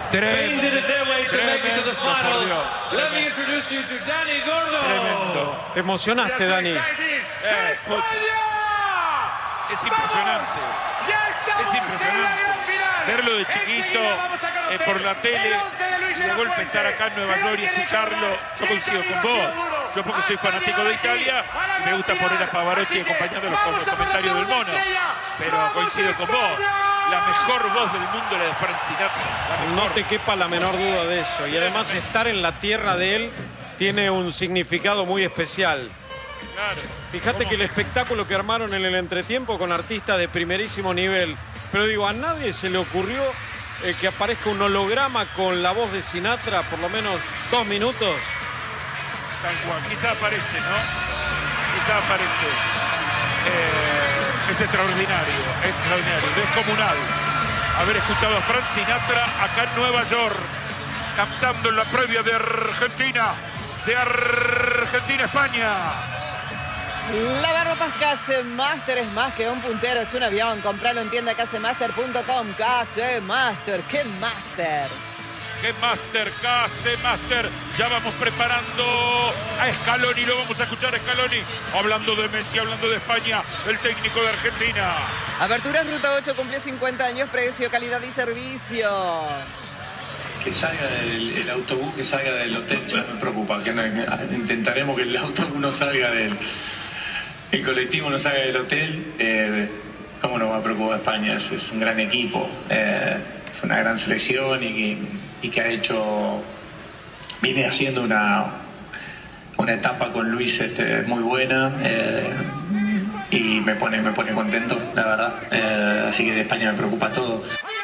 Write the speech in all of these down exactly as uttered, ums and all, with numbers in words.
Tremendo, Tremendo, por Dios. Let me introduce you to Dani Gordo. Tremendo. Te emocionaste, Dani. Eh, puto. Es impresionante. Es impresionante. Verlo de chiquito eh, por la tele y de golpe estar acá en Nueva York y escucharlo. Yo coincido con vos. Yo porque soy fanático de Italia y me gusta poner a Pavarotti acompañándolos con los comentarios del mono. Pero coincido con vos. La mejor voz del mundo, la de Frank Sinatra. La mejor. No te quepa la menor duda de eso. Y además estar en la tierra de él tiene un significado muy especial. Claro. Fíjate que el espectáculo que armaron en el entretiempo con artistas de primerísimo nivel. Pero digo, a nadie se le ocurrió eh, que aparezca un holograma con la voz de Sinatra por lo menos dos minutos. Tal cual. Quizá aparece, ¿no? Quizá aparece. Eh, es extraordinario, extraordinario, descomunal. Haber escuchado a Frank Sinatra acá en Nueva York, cantando en la previa de Argentina, de Argentina-España. Lavarropas Casemaster es más que un puntero, es un avión. Compralo en tienda casemaster punto com. Casemaster, ¿qué master? ¡Qué master! ¡Casemaster! Ya vamos preparando a Scaloni, lo vamos a escuchar a Scaloni. Hablando de Messi, hablando de España, el técnico de Argentina. Aperturas Ruta ocho cumple cincuenta años, precio, calidad y servicio. Que salga el, el autobús, que salga del hotel, ya me preocupa. Que no, que intentaremos que el autobús no salga del... El colectivo no salga del hotel. Eh, ¿Cómo nos va a preocupar España? Es, es un gran equipo, eh, es una gran selección y que, y que ha hecho, viene haciendo una, una etapa con Luis este, muy buena eh, y me pone, me pone contento, la verdad. Eh, así que de España me preocupa todo.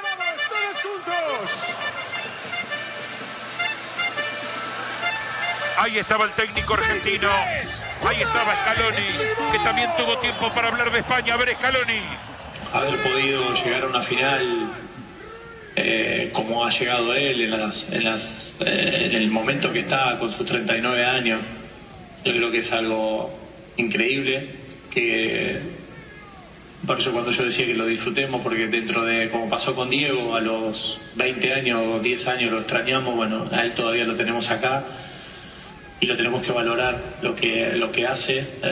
Ahí estaba el técnico argentino. Ahí estaba Scaloni, que también tuvo tiempo para hablar de España. A ver, Scaloni. Haber podido llegar a una final eh, como ha llegado él en, las, en, las, eh, en el momento que está con sus treinta y nueve años, yo creo que es algo increíble. Que por eso cuando yo decía que lo disfrutemos, porque dentro de, como pasó con Diego, a los veinte años o diez años lo extrañamos, bueno, a él todavía lo tenemos acá y lo tenemos que valorar lo que, lo que hace.